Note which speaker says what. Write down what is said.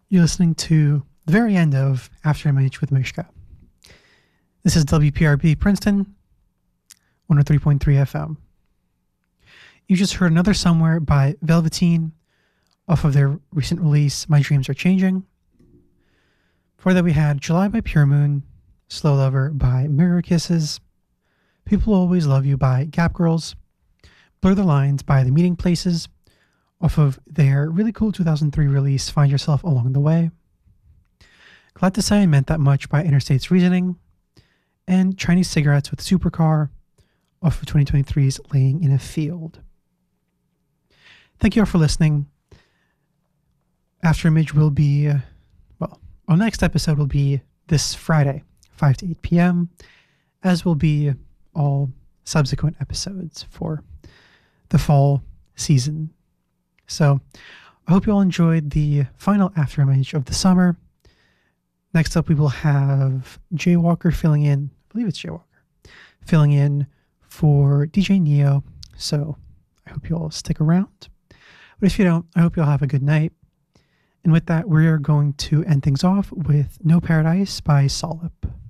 Speaker 1: You're listening to the very end of After Image with Mishka. This is WPRB Princeton, 103.3 FM. You just heard Another Somewhere by Velveteen off of their recent release, My Dreams Are Changing. Before that, we had July by Pure Moon, Slow Lover by Mirror Kisses, People Will Always Love You by Gap Girls, Blur the Lines by The Meeting Places off of their really cool 2003 release, Find Yourself Along the Way. Glad to Say I Meant That Much by Interstate's Reasoning, and Chinese Cigarettes with Supercar off of 2023's Laying in a Field. Thank you all for listening. After Image will be, our next episode will be this Friday, 5 to 8 p.m., as will be all subsequent episodes for the fall season. So I hope you all enjoyed the final After Image of the summer. Next up, we will have Jay Walker filling in, I believe it's Jay Walker, filling in for DJ Neo. So I hope you all stick around. But if you don't, I hope you all have a good night. And with that, we're going to end things off with No Paradise by Solip.